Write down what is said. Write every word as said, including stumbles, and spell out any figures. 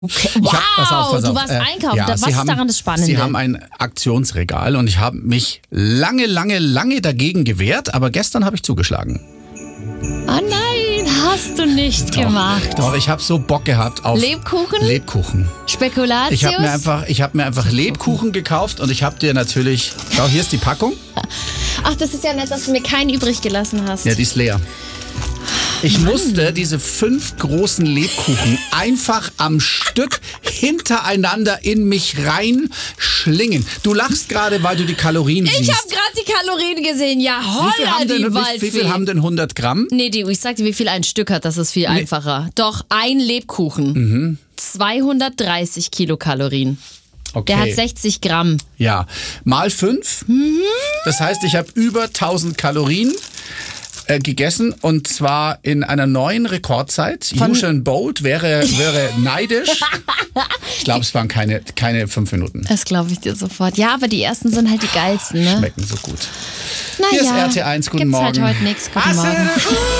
Okay. Ich Wow, hab, pass auf, pass du auf. warst Äh, einkaufen. ja, Was Sie ist haben, daran das Spannende? Sie haben ein Aktionsregal und ich habe mich lange, lange, lange dagegen gewehrt, aber gestern habe ich zugeschlagen. Oh nein, hast du nicht gemacht. Doch, ich habe so Bock gehabt auf Lebkuchen? Lebkuchen. Spekulatius? Ich habe mir einfach, ich habe mir einfach Lebkuchen gekauft und ich habe dir natürlich, schau, hier ist die Packung. Ach, das ist ja nett, dass du mir keinen übrig gelassen hast. Ja, die ist leer. Ich musste diese fünf großen Lebkuchen einfach am Stück hintereinander in mich reinschlingen. Du lachst gerade, weil du die Kalorien Ich siehst. habe gerade die Kalorien gesehen. Ja, Wie viel, holla, haben die denn, wie, Waldfee. wie viel haben denn hundert Gramm? Nee, die, ich sag dir, wie viel ein Stück hat, das ist viel einfacher. Doch, ein Lebkuchen. Mhm. zweihundertdreißig Kilokalorien. Okay. Der hat sechzig Gramm. Ja, mal fünf. Das heißt, ich habe über tausend Kalorien äh, gegessen und zwar in einer neuen Rekordzeit. Usain Bolt wäre, wäre neidisch. Ich glaube, es waren keine, keine fünf Minuten. Das glaube ich dir sofort. Ja, aber die ersten sind halt die geilsten, ne? Schmecken so gut. Naja, Hier ist R T eins, guten gibt's Morgen. halt heute nichts. Guten Morgen.